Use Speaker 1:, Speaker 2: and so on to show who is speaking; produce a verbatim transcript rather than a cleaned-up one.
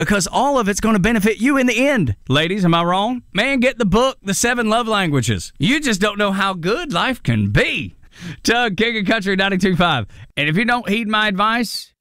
Speaker 1: because all of it's going to benefit you in the end. Ladies, am I wrong? Man, get the book, The Seven Love Languages. You just don't know how good life can be. Tug, King of Country ninety-two point five. And if you don't heed my advice,